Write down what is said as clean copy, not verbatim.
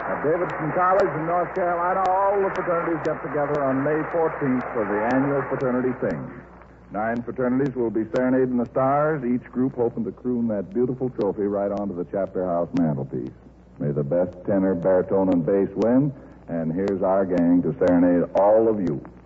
At Davidson College in North Carolina, all the fraternities get together on May 14th for the annual fraternity sing. 9 fraternities will be serenading the stars, each group hoping to croon that beautiful trophy right onto the chapter house mantelpiece. May the best tenor, baritone, and bass win, and here's our gang to serenade all of you.